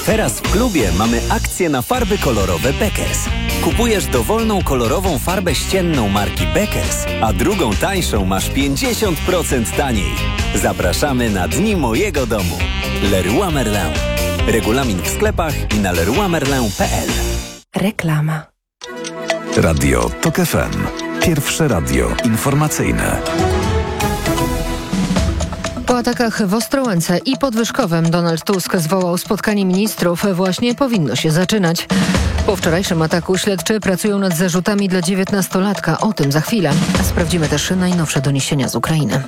Teraz w klubie mamy akcję na farby kolorowe Beckers. Kupujesz dowolną kolorową farbę ścienną marki Beckers, a drugą tańszą masz 50% taniej. Zapraszamy na Dni Mojego Domu. Leroy Merlin. Regulamin w sklepach i na leroymerlin.pl. Reklama. Radio TOK FM. Pierwsze radio informacyjne. Po atakach w Ostrołęce i Podwyżkowem Donald Tusk zwołał spotkanie ministrów. Właśnie powinno się zaczynać. Po wczorajszym ataku śledczy pracują nad zarzutami dla 19-latka. O tym za chwilę. Sprawdzimy też najnowsze doniesienia z Ukrainy.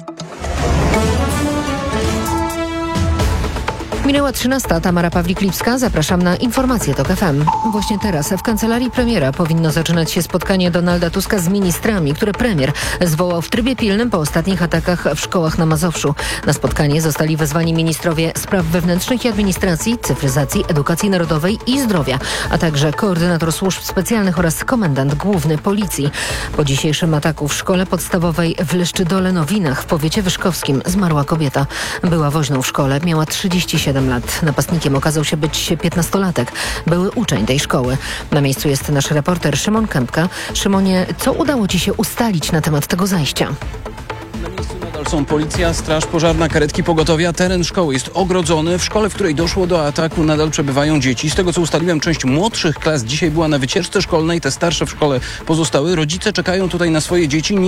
Minęła 13. Tamara Pawlik-Lipska. Zapraszam na informacje TOK FM. Właśnie teraz w kancelarii premiera powinno zaczynać się spotkanie Donalda Tuska z ministrami, które premier zwołał w trybie pilnym po ostatnich atakach w szkołach na Mazowszu. Na spotkanie zostali wezwani ministrowie spraw wewnętrznych i administracji, cyfryzacji, edukacji narodowej i zdrowia, a także koordynator służb specjalnych oraz komendant główny policji. Po dzisiejszym ataku w szkole podstawowej w Leszczydole-Nowinach w powiecie wyszkowskim zmarła kobieta. Była woźną w szkole, miała 37 lat. Napastnikiem okazał się być 15-latek. Były uczeń tej szkoły. Na miejscu jest nasz reporter Szymon Kępka. Szymonie, co udało Ci się ustalić na temat tego zajścia? Na miejscu nadal są policja, straż pożarna, karetki pogotowia. Teren szkoły jest ogrodzony. W szkole, w której doszło do ataku, nadal przebywają dzieci. Z tego, co ustaliłem, część młodszych klas dzisiaj była na wycieczce szkolnej. Te starsze w szkole pozostały. Rodzice czekają tutaj na swoje dzieci.